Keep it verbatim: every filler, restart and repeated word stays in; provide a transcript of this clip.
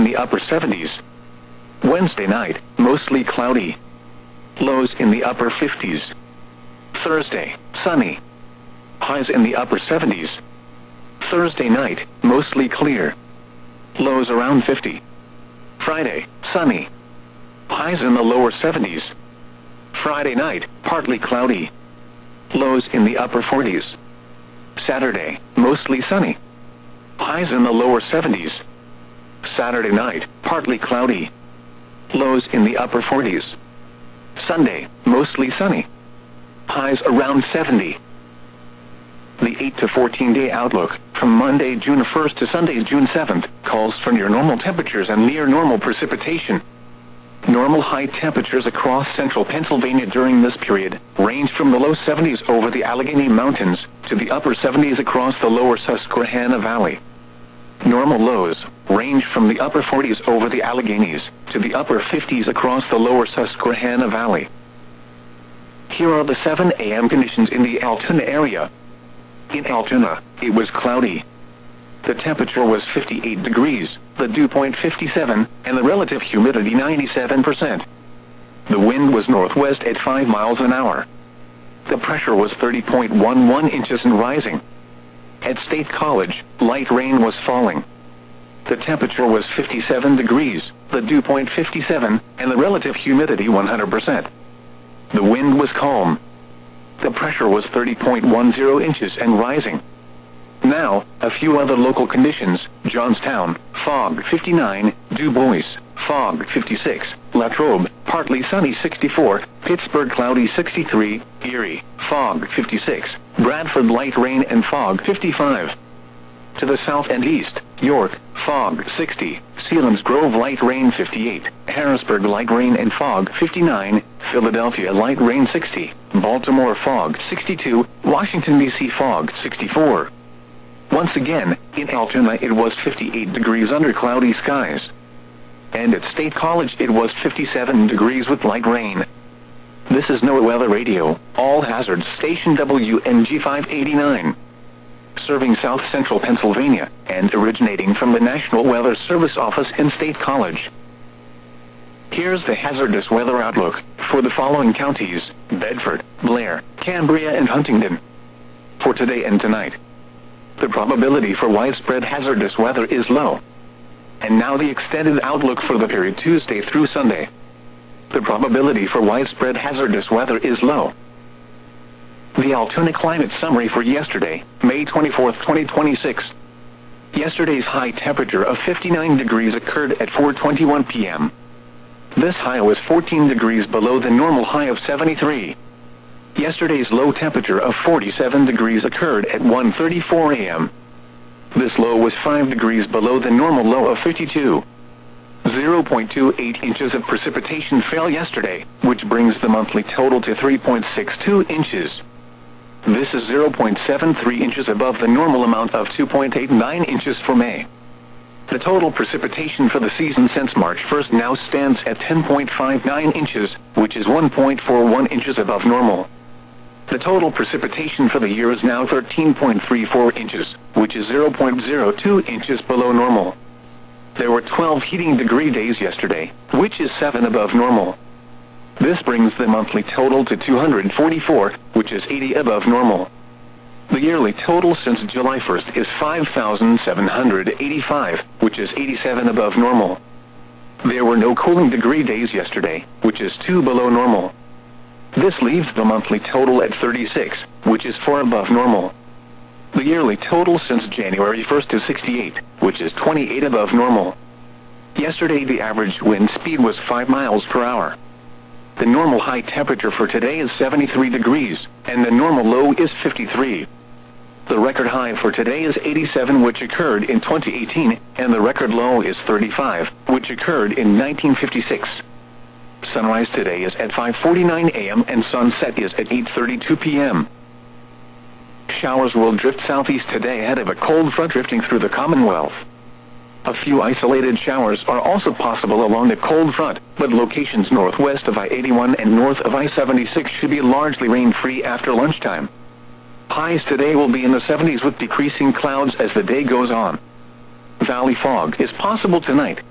in the upper seventies. Wednesday night, mostly cloudy. Lows in the upper fifties. Thursday, sunny. Highs in the upper seventies. Thursday night, mostly clear. Lows around fifty. Friday, sunny. Highs in the lower seventies. Friday night, partly cloudy. Lows in the upper forties. Saturday, mostly sunny. Highs in the lower seventies. Saturday night, partly cloudy. Lows in the upper forties. Sunday, mostly sunny. Highs around seventy. The eight to fourteen day outlook, from Monday, June first to Sunday, June seventh, calls for near normal temperatures and near normal precipitation. Normal high temperatures across central Pennsylvania during this period range from the low seventies over the Allegheny Mountains to the upper seventies across the lower Susquehanna Valley. Normal lows range from the upper forties over the Alleghenies to the upper fifties across the lower Susquehanna Valley. Here are the seven A M conditions in the Altoona area. In Altoona, it was cloudy. The temperature was fifty-eight degrees, the dew point fifty-seven, and the relative humidity ninety-seven percent. The wind was northwest at five miles an hour. The pressure was thirty point one one inches and rising. At State College, light rain was falling. The temperature was fifty-seven degrees, the dew point fifty-seven, and the relative humidity one hundred percent. The wind was calm. The pressure was thirty point one zero inches and rising. Now, a few other local conditions: Johnstown, fog fifty-nine, Du Bois, fog fifty-six, Latrobe, partly sunny sixty-four, Pittsburgh cloudy sixty-three, Erie, fog fifty-six, Bradford light rain and fog fifty-five. To the south and east, York, fog sixty, Selinsgrove light rain fifty-eight, Harrisburg light rain and fog fifty-nine, Philadelphia light rain sixty, Baltimore fog sixty-two, Washington D C fog sixty-four. Once again, in Altoona it was fifty-eight degrees under cloudy skies. And at State College it was fifty-seven degrees with light rain. This is NOAA Weather Radio, all hazards station W N G five eighty-nine. Serving south central Pennsylvania, and originating from the National Weather Service office in State College. Here's the hazardous weather outlook for the following counties: Bedford, Blair, Cambria, and Huntingdon. For today and tonight, the probability for widespread hazardous weather is low. And now the extended outlook for the period Tuesday through Sunday. The probability for widespread hazardous weather is low. The Altoona climate summary for yesterday, May twenty-fourth, twenty twenty-six. Yesterday's high temperature of fifty-nine degrees occurred at four twenty-one p m This high was fourteen degrees below the normal high of seventy-three. Yesterday's low temperature of forty-seven degrees occurred at one thirty-four a m This low was five degrees below the normal low of fifty-two. zero point two eight inches of precipitation fell yesterday, which brings the monthly total to three point six two inches. This is zero point seven three inches above the normal amount of two point eight nine inches for May. The total precipitation for the season since March first now stands at ten point five nine inches, which is one point four one inches above normal. The total precipitation for the year is now thirteen point three four inches, which is zero point zero two inches below normal. There were twelve heating degree days yesterday, which is seven above normal. This brings the monthly total to two hundred forty-four, which is eighty above normal. The yearly total since July first is five thousand seven hundred eighty-five, which is eighty-seven above normal. There were no cooling degree days yesterday, which is two below normal. This leaves the monthly total at thirty-six, which is four above normal. The yearly total since January first is sixty-eight, which is twenty-eight above normal. Yesterday the average wind speed was five miles per hour. The normal high temperature for today is seventy-three degrees, and the normal low is fifty-three. The record high for today is eighty-seven, which occurred in twenty eighteen, and the record low is thirty-five, which occurred in nineteen fifty-six. Sunrise today is at five forty-nine a m and sunset is at eight thirty-two p m Showers will drift southeast today ahead of a cold front drifting through the Commonwealth. A few isolated showers are also possible along the cold front, but locations northwest of I eighty-one and north of I seventy-six should be largely rain-free after lunchtime. Highs today will be in the seventies with decreasing clouds as the day goes on. Valley fog is possible tonight,